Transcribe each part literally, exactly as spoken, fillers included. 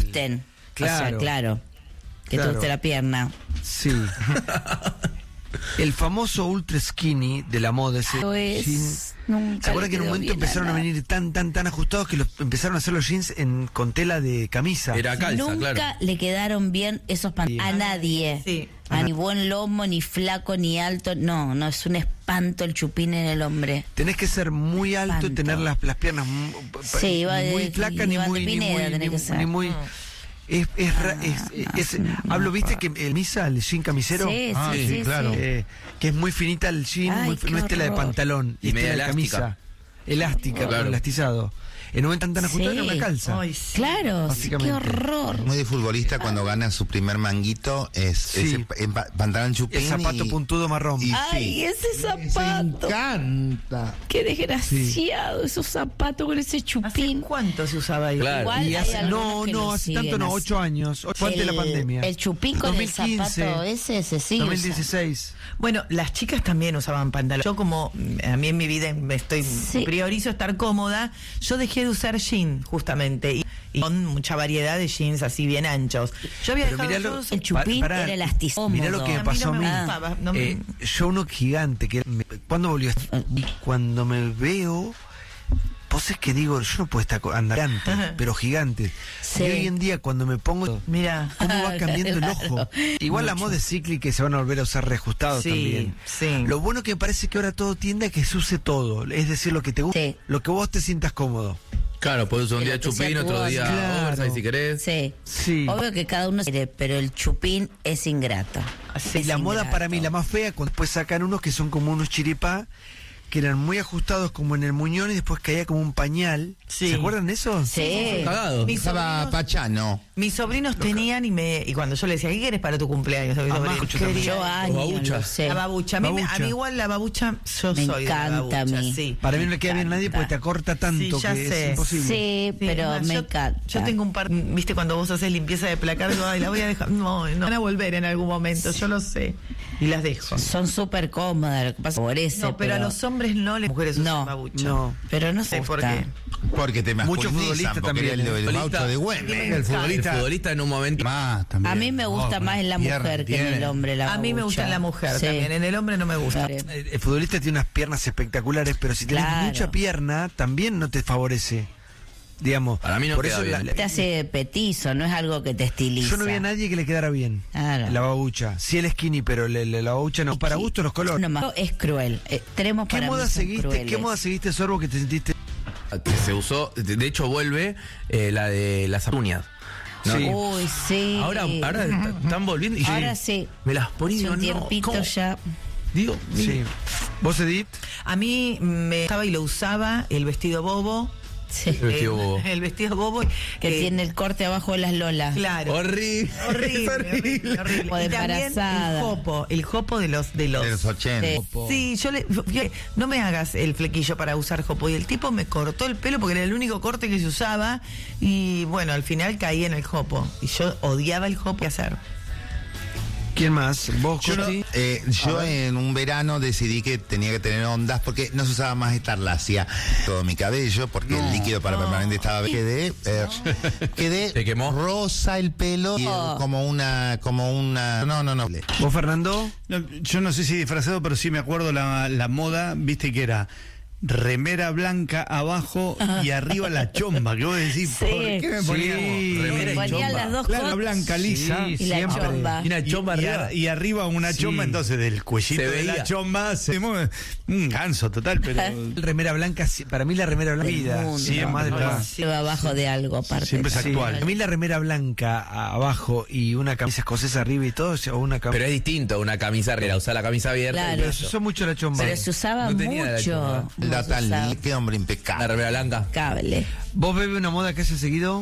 gusten. Claro. O sea, claro. Que Claro. te guste la pierna. Sí. El famoso ultra skinny de la moda, ese Lo es. jean. Nunca ¿Se acuerdan le que en un quedó momento bien empezaron a nada. venir tan, tan, tan ajustados que los, empezaron a hacer los jeans en, con tela de camisa? Era calza, Nunca claro. le quedaron bien esos pantalones a nadie. Sí. A ni buen lomo, ni flaco, ni alto. No, no, es un espanto el chupín en el hombre. Tenés que ser muy alto y Espanto. tener las, las piernas mu- Sí, va ni de- muy flacas ni Iván de muy, ni Pineda muy, tenés ni, que ser. ni muy. Es, es, ra- es, es- hablo, viste que el misa, el jean camisero, Sí, Ah, sí, sí, sí, claro. sí. eh, que es muy finita el jean, Ay, muy- qué no es tela de horror. pantalón, Y es media tela de elástica. camisa, elástica, Claro. con elastizado. En un momento tan, tan ajustado Sí. era una calza. Ay, sí. Claro, sí, qué Básicamente. horror. Muy de futbolista cuando gana su primer manguito es Sí. ese pa- en pa- pantalón chupín El zapato y, puntudo marrón. y Ay, sí. ese Me zapato. encanta. Qué desgraciado, esos zapatos con ese ¿Hace chupín. cuánto se usaba ahí? Claro. Igual Y hay hace- algunos no, que no, lo hace siguen tanto no, así. ocho años, ocho antes de la El- pandemia. El chupín con dos mil quince, el zapato ese, ese sí. dos mil usa. dieciséis. Bueno, las chicas también usaban pantalones. Yo como mm, a mí en mi vida me estoy Sí. priorizo estar cómoda, yo dejé de usar jean justamente y, y con mucha variedad de jeans así bien anchos. Yo había Pero dejado mirá lo- todos- El chupín Pa- pará, era elastizado. mirá lo que me a mí pasó no me a mí. gustaba, no me- Eh, yo uno gigante que me- cuando volvió y cuando me veo, pues es que digo, yo no puedo estar co- andar gigante, pero gigante. Sí. Y hoy en día cuando me pongo, Mira. cómo va cambiando el ojo. Claro. Igual la moda es cíclica y se van a volver a usar reajustados Sí, también. sí. Lo bueno que me parece que ahora todo tiende a que se use todo, es decir, lo que te gusta, Sí. lo que vos te sientas cómodo. Claro, podés usar un De día lo que sea chupín, tu otro voz. día Claro. oversize si querés. Sí. Sí. Obvio que cada uno quiere, pero el chupín es ingrato. Y Es la moda ingrato. para mí, la más fea, cuando después sacan unos que son como unos chiripá, que eran muy ajustados como en el muñón y después caía como un pañal. Sí. ¿Se acuerdan de eso? Sí. Cagado. Mis Usaba sobrinos- Pachano. Mis sobrinos tenían y me y cuando yo les decía, ¿qué quieres para tu cumpleaños? A mis Ah, sobrinos, Majo, yo también. quería- Yo años babucha. lo sé. La babucha. A mí, me- a Babucha. mí igual la babucha, yo Me soy de la encanta babucha, a mí. sí. Para mí no le queda bien a nadie porque te acorta tanto Sí, ya que sé. es imposible. Sí, Sí, pero es más, me yo, encanta. Yo tengo un par, viste, cuando vos haces limpieza de placar, digo, ay, la voy a dejar. No, no, van a volver en algún momento, yo lo sé. Y las dejo. Son súper cómodas, lo que pasa favorece. No, pero, a los hombres no, las mujeres usan No, babucha. No. Pero no sé sé por gusta. qué. Porque te Muchos masculinizan, futbolistas porque también, era el, ¿eh? el baucho de Güemes. El El futbolista futbolista en un momento. más también. A mí me gusta Oh, más en la pierna mujer que en tiene. el hombre la A mí me gusta babucha. en la mujer Sí. también, en el hombre no me gusta. Claro. El, el futbolista tiene unas piernas espectaculares, pero si tienes Claro. mucha pierna, también no te favorece. Digamos, Para mí no por queda eso bien. la- Te hace petizo, no es algo que te estiliza. yo no vi a nadie que le quedara bien Claro. la babucha. Sí el skinny, pero le- le- la babucha no. Para gusto los colores. No más. Es cruel. Eh, tenemos ¿Qué para mí moda son seguiste? ¿Qué crueles. moda seguiste, Sorbo, que te sentiste? Que se usó, de de hecho vuelve eh, la de las uñas. ¿no? Sí. Uy, sí. Ahora, ahora t- están volviendo y yo Ahora digo, sí. me las ponía Hace un no, tiempito ¿cómo? ya. Digo, Sí. ¿Vos, Edith? A mí me gustaba y lo usaba el vestido bobo. Sí. El vestido bobo. El, el vestido bobo. Que eh, tiene el corte abajo de las lolas. Claro. horrible. Horrible, horrible, horrible. O de Y también embarazada. el jopo, el jopo de los de los, De los ochenta. Sí. Sí, yo le yo- no me hagas el flequillo para usar jopo y el tipo me cortó el pelo porque era el único corte que se usaba y bueno, al final caí en el jopo y yo odiaba el jopo. ¿Qué hacer? ¿Quién más? ¿Vos, Yo, no- Costi? eh, yo en un verano decidí que tenía que tener ondas porque no se usaba más estarlacia todo mi cabello porque el líquido para permanente estaba quedé eh, quedé ¿Te quemó? rosa el pelo y, eh, Oh. como una como una no no no ¿Vos, Fernando? No, yo no sé si disfrazado, pero sí me acuerdo la, la moda, viste que era remera blanca abajo y arriba la chomba, que vos decís, Sí. ¿por qué me poníamos Sí. Remera y Ponían chomba. las dos Claro, cosas. blanca lisa Sí, Y la siempre. chomba. Y una y, chomba y arriba. a- y arriba una Sí. chomba, entonces del cuellito Se de la veía. chomba se mueve un ganso total, pero Remera blanca, sí, para mí la remera blanca Del vida, mundo. sí, es más de No, la- no. Se va abajo de algo aparte. Siempre es Sí, actual. a mí la remera blanca a- abajo y una camisa escocesa arriba y todo, o una camisa. Pero es distinto una camisa arriba, usar la camisa abierta. Claro. y Pero eso. se usó mucho la chomba. Pero se usaba No tenía la mucho. chomba. No la se tan usaba. li- qué hombre La impecable. remera blanca. Cable. ¿Vos, Bebe, una moda que hayas seguido?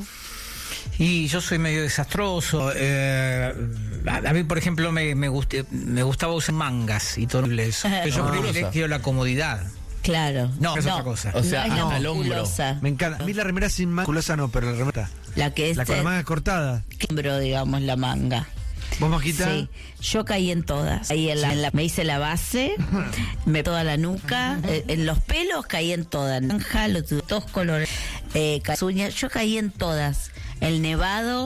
Y yo soy medio desastroso. eh, a, a mí, por ejemplo, me, me, guste- me gustaba usar mangas y todo eso. Pero yo Ah. privilegio la comodidad. Claro. No, es otra cosa. O sea, no es la al hombro. musculosa. Me encanta. A mí la remera sin manga, musculosa no, pero la remera. La que es La con la el manga cortada. hombro, digamos, la manga. ¿Vos, Majita? Sí, yo caí en todas. Ahí en la, en la- me hice la base, me toda la nuca, eh, en los pelos caí en todas. Naranja, lo tuve todos colores, eh, las uñas, yo caí en todas. El nevado.